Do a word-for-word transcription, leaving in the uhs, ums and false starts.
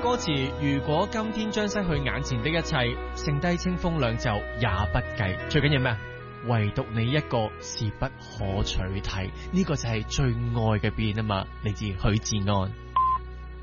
歌詞，如果今天將失去眼前的一切，剩低清風兩袖也不計。最緊要咩？唯獨你一個是不可取替，呢、這個就係最愛嘅變啊嘛，嚟自許志安。